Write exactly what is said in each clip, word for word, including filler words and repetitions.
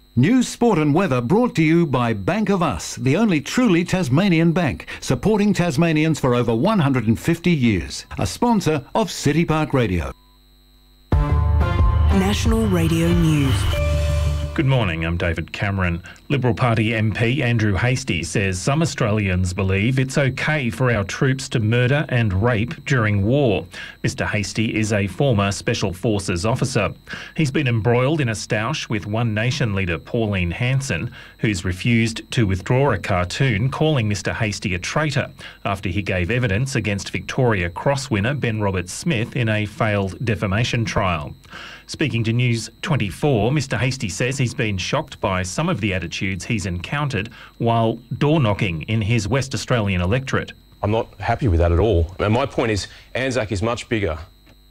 News, sport and weather brought to you by Bank of Us, the only truly Tasmanian bank, supporting Tasmanians for over one hundred fifty years. A sponsor of City Park Radio. National Radio News. Good morning, I'm David Cameron. Liberal Party M P Andrew Hastie says some Australians believe it's okay for our troops to murder and rape during war. Mister Hastie is a former Special Forces officer. He's been embroiled in a stoush with One Nation leader Pauline Hanson, who's refused to withdraw a cartoon calling Mister Hastie a traitor after he gave evidence against Victoria Cross winner Ben Roberts-Smith in a failed defamation trial. Speaking to News twenty-four, Mister Hastie says he's been shocked by some of the attitudes he's encountered while door-knocking in his West Australian electorate. I'm not happy with that at all. And my point is, Anzac is much bigger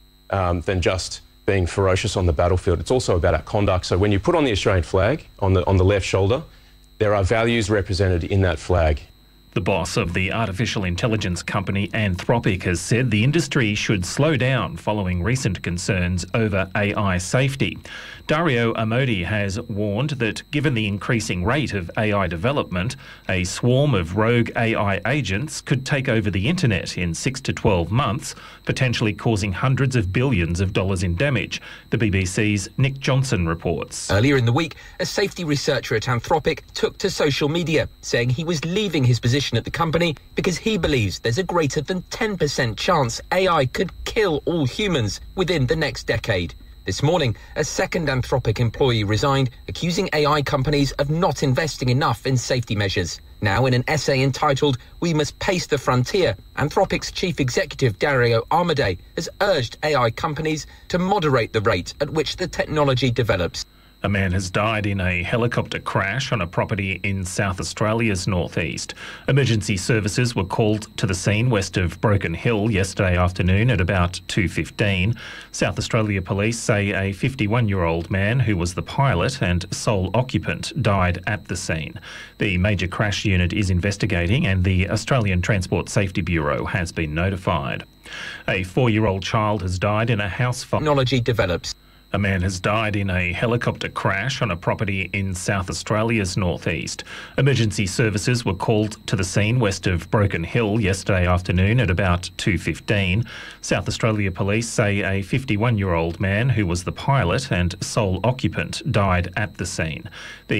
um, than just being ferocious on the battlefield. It's also about our conduct. So when you put on the Australian flag on the, on the left shoulder, there are values represented in that flag. The boss of the artificial intelligence company Anthropic has said the industry should slow down following recent concerns over A I safety. Dario Amodi has warned that given the increasing rate of A I development, a swarm of rogue A I agents could take over the internet in six to twelve months, potentially causing hundreds of billions of dollars in damage. The B B C's Nick Johnson reports. Earlier in the week, a safety researcher at Anthropic took to social media, saying he was leaving his position at the company because he believes there's a greater than ten percent chance A I could kill all humans within the next decade. This morning, a second Anthropic employee resigned, accusing A I companies of not investing enough in safety measures. Now, in an essay entitled "We Must Pace the Frontier," Anthropic's chief executive Dario Amodei has urged A I companies to moderate the rate at which the technology develops. A man has died in a helicopter crash on a property in South Australia's northeast. Emergency services were called to the scene west of Broken Hill yesterday afternoon at about two fifteen. South Australia Police say a fifty-one-year-old man who was the pilot and sole occupant died at the scene. The major crash unit is investigating and the Australian Transport Safety Bureau has been notified. A four-year-old child has died in a house fire. Technology develops. A man has died in a helicopter crash on a property in South Australia's northeast. Emergency services were called to the scene west of Broken Hill yesterday afternoon at about two fifteen. South Australia Police say a fifty-one-year-old man who was the pilot and sole occupant died at the scene. The